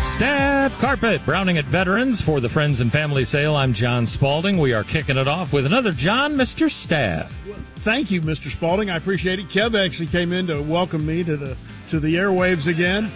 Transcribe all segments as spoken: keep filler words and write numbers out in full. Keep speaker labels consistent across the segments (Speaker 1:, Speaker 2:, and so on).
Speaker 1: Staff Carpet, Browning at Veterans for the Friends and Family Sale. I'm John Spalding. We are kicking it off with another John, Mister Staff.
Speaker 2: Well, thank you, Mister Spalding. I appreciate it. Kev actually came in to welcome me to the to the airwaves again.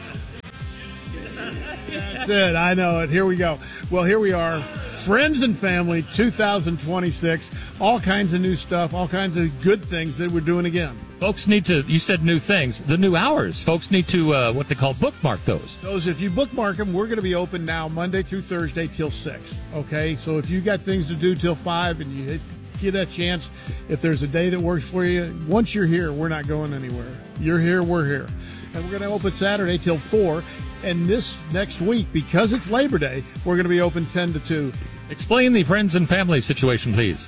Speaker 2: That's it. I know it. Here we go. Well, here we are. Friends and Family two thousand twenty-six. All kinds of new stuff, all kinds of good things that we're doing again.
Speaker 1: Folks need to, you said new things, the new hours. Folks need to, uh, what they call bookmark those.
Speaker 2: Those, if you bookmark them, we're going to be open now Monday through Thursday till six. Okay? So if you got things to do till five and you get a chance, if there's a day that works for you, once you're here, we're not going anywhere. You're here, we're here. And we're going to open Saturday till four. And this next week, because it's Labor Day, we're going to be open ten to two.
Speaker 1: Explain the Friends and Family situation, please.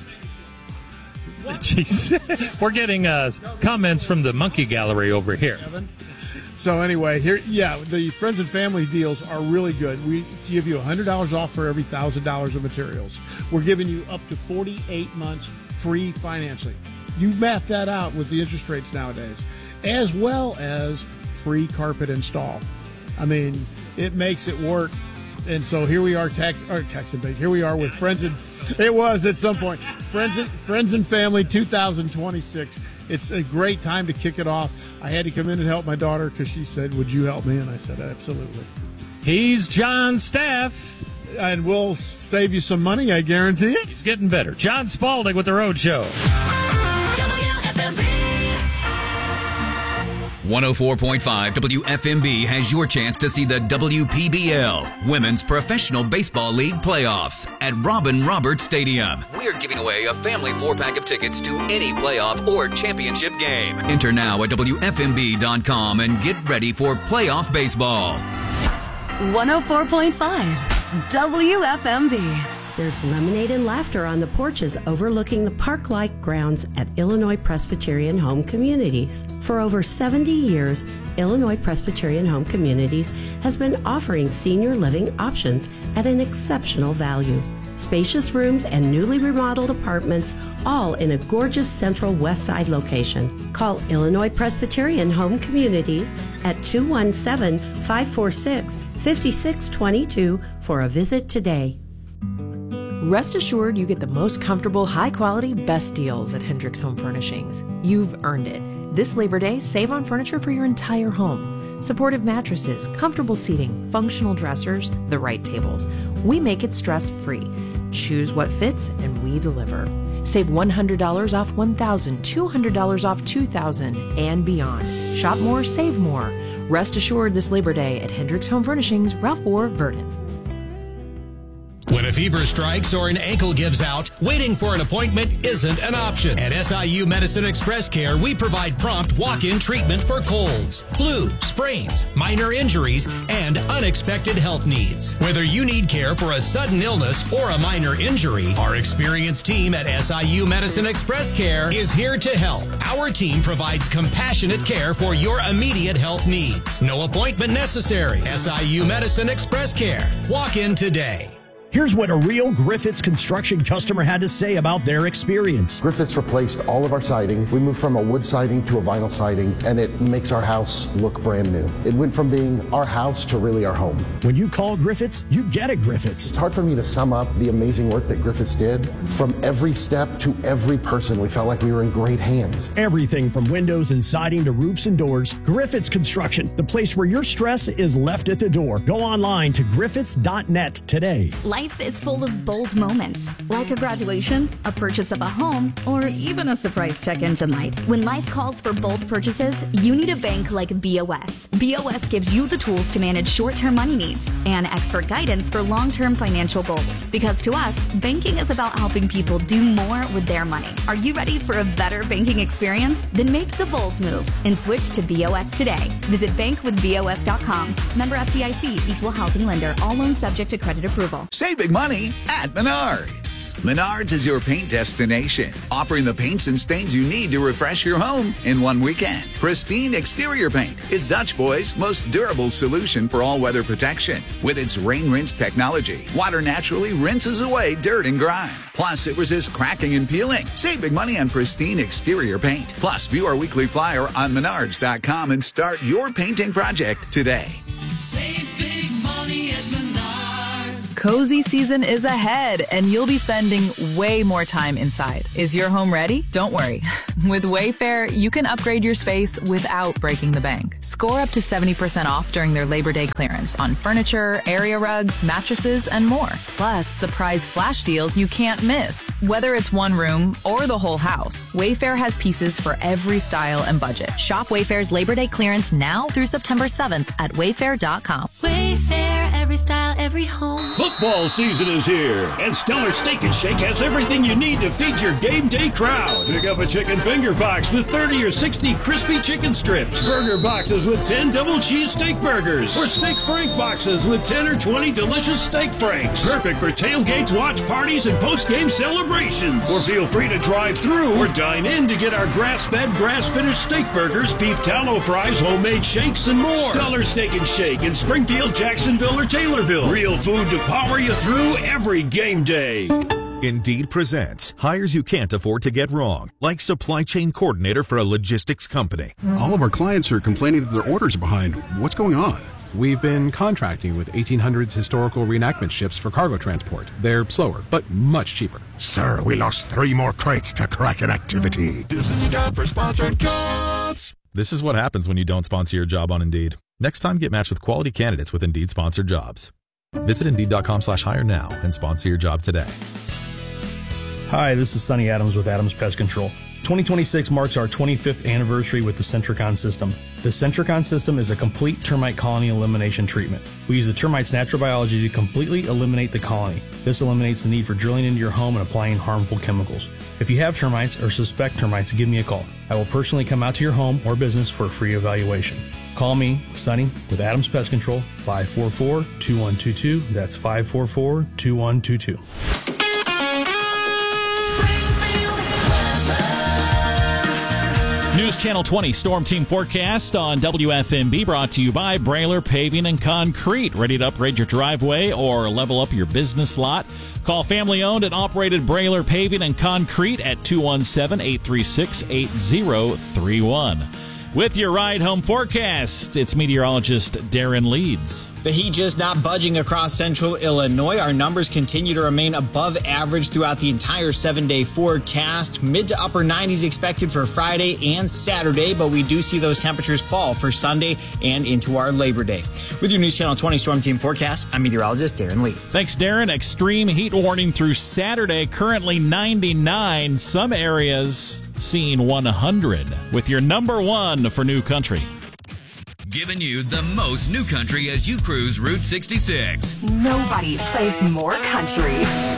Speaker 1: Jeez. We're getting uh, comments from the monkey gallery over here.
Speaker 2: So anyway, here, yeah, the Friends and Family deals are really good. We give you one hundred dollars off for every one thousand dollars of materials. We're giving you up to forty-eight months free financing. You math that out with the interest rates nowadays, as well as free carpet install. I mean, it makes it work. And so here we are, tax or tax and bake. Here we are with Friends and it was at some point Friends and Friends and Family two thousand twenty-six. It's a great time to kick it off. I had to come in and help my daughter because she said, "Would you help me?" And I said, "Absolutely."
Speaker 1: He's John Staff,
Speaker 2: and we'll save you some money. I guarantee it.
Speaker 1: He's getting better. John Spalding with the Road Show.
Speaker 3: one oh four point five W F M B has your chance to see the W P B L, Women's Professional Baseball League Playoffs, at Robin Roberts Stadium. We're giving away a family four-pack of tickets to any playoff or championship game. Enter now at W F M B dot com and get ready for playoff baseball.
Speaker 4: one oh four point five W F M B.
Speaker 5: There's lemonade and laughter on the porches overlooking the park-like grounds at Illinois Presbyterian Home Communities. For over seventy years, Illinois Presbyterian Home Communities has been offering senior living options at an exceptional value. Spacious rooms and newly remodeled apartments, all in a gorgeous central west side location. Call Illinois Presbyterian Home Communities at two one seven, five four six, five six two two for a visit today.
Speaker 6: Rest assured you get the most comfortable, high-quality, best deals at Hendricks Home Furnishings. You've earned it. This Labor Day, save on furniture for your entire home. Supportive mattresses, comfortable seating, functional dressers, the right tables. We make it stress-free. Choose what fits, and we deliver. Save one hundred dollars off one thousand dollars, two hundred dollars off two thousand dollars, and beyond. Shop more, save more. Rest assured this Labor Day at Hendricks Home Furnishings, Ralph Orr, Verdon.
Speaker 7: When a fever strikes or an ankle gives out, waiting for an appointment isn't an option. At S I U Medicine Express Care, we provide prompt walk-in treatment for colds, flu, sprains, minor injuries, and unexpected health needs. Whether you need care for a sudden illness or a minor injury, our experienced team at S I U Medicine Express Care is here to help. Our team provides compassionate care for your immediate health needs. No appointment necessary. S I U Medicine Express Care. Walk in today.
Speaker 8: Here's what a real Griffiths Construction customer had to say about their experience.
Speaker 9: Griffiths replaced all of our siding. We moved from a wood siding to a vinyl siding, and it makes our house look brand new. It went from being our house to really our home.
Speaker 8: When you call Griffiths, you get a Griffiths.
Speaker 9: It's hard for me to sum up the amazing work that Griffiths did. From every step to every person, we felt like we were in great hands.
Speaker 8: Everything from windows and siding to roofs and doors. Griffiths Construction, the place where your stress is left at the door. Go online to griffiths dot net today.
Speaker 10: Life is full of bold moments, like a graduation, a purchase of a home, or even a surprise check engine light. When life calls for bold purchases, you need a bank like B O S. B O S gives you the tools to manage short-term money needs and expert guidance for long-term financial goals. Because to us, banking is about helping people do more with their money. Are you ready for a better banking experience? Then make the bold move and switch to B O S today. Visit bank with B O S dot com. Member F D I C, equal housing lender. All loans subject to credit approval.
Speaker 3: Save big money at Menards. Menards is your paint destination, offering the paints and stains you need to refresh your home in one weekend. Pristine Exterior Paint is Dutch Boy's most durable solution for all-weather protection. With its rain rinse technology, water naturally rinses away dirt and grime. Plus, it resists cracking and peeling. Save big money on Pristine Exterior Paint. Plus, view our weekly flyer on menards dot com and start your painting project today.
Speaker 11: Save big money at Cozy season is ahead, and you'll be spending way more time inside. Is your home ready? Don't worry. With Wayfair, you can upgrade your space without breaking the bank. Score up to seventy percent off during their Labor Day clearance on furniture, area rugs, mattresses, and more. Plus, surprise flash deals you can't miss. Whether it's one room or the whole house, Wayfair has pieces for every style and budget. Shop Wayfair's Labor Day clearance now through September seventh at wayfair dot com.
Speaker 12: Wayfair, every style, every home.
Speaker 13: Football season is here, and Stellar Steak and Shake has everything you need to feed your game day crowd. Pick up a chicken finger box with thirty or sixty crispy chicken strips, burger boxes with ten double cheese steak burgers, or steak frank boxes with ten or twenty delicious steak franks. Perfect for tailgates, watch parties, and post-game celebrations. Or feel free to drive through or dine in to get our grass-fed, grass-finished steak burgers, beef tallow fries, homemade shakes, and more. Stellar Steak and Shake in Springfield, Jacksonville, or Taylorville. Real food to power you through every game day.
Speaker 14: Indeed presents hires you can't afford to get wrong, like supply chain coordinator for a logistics company.
Speaker 15: All of our clients are complaining that their orders are behind. What's going on?
Speaker 16: We've been contracting with eighteen hundreds historical reenactment ships for cargo transport. They're slower, but much cheaper.
Speaker 17: Sir, we lost three more crates to Kraken activity.
Speaker 18: This is your job for sponsored jobs.
Speaker 19: This is what happens when you don't sponsor your job on Indeed. Next time, get matched with quality candidates with Indeed sponsored jobs. Visit Indeed.com slash hire now and sponsor your job today.
Speaker 20: Hi, this is Sonny Adams with Adams Pest Control. twenty twenty-six marks our twenty-fifth anniversary with the Centricon system. The Centricon system is a complete termite colony elimination treatment. We use the termite's natural biology to completely eliminate the colony. This eliminates the need for drilling into your home and applying harmful chemicals. If you have termites or suspect termites, give me a call. I will personally come out to your home or business for a free evaluation. Call me, Sonny, with Adams Pest Control, five four four, two one two two. That's five four four, two one two two.
Speaker 21: News Channel twenty Storm Team Forecast on W F M B, brought to you by Brailer Paving and Concrete. Ready to upgrade your driveway or level up your business lot? Call family-owned and operated Brailer Paving and Concrete at two one seven, eight three six, eight zero three one. With your ride home forecast, it's meteorologist Darren Leeds.
Speaker 22: The heat just not budging across central Illinois. Our numbers continue to remain above average throughout the entire seven-day forecast. Mid to upper nineties expected for Friday and Saturday, but we do see those temperatures fall for Sunday and into our Labor Day. With your News Channel twenty Storm Team Forecast, I'm meteorologist Darren Leeds.
Speaker 21: Thanks, Darren. Extreme heat warning through Saturday, currently ninety-nine. Some areas seeing one hundred. With your number one for New Country.
Speaker 3: Giving you the most new country as you cruise Route sixty-six.
Speaker 4: Nobody plays more country.